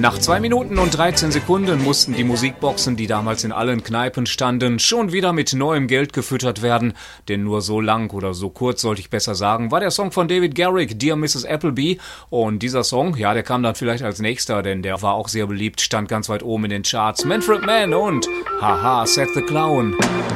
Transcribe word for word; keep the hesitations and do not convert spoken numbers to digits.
Nach zwei Minuten und dreizehn Sekunden mussten die Musikboxen, die damals in allen Kneipen standen, schon wieder mit neuem Geld gefüttert werden. Denn nur so lang oder so kurz, sollte ich besser sagen, war der Song von David Garrick, Dear Missus Appleby. Und dieser Song, ja, der kam dann vielleicht als nächster, denn der war auch sehr beliebt, stand ganz weit oben in den Charts. Manfred Mann und Haha, Seth the Clown.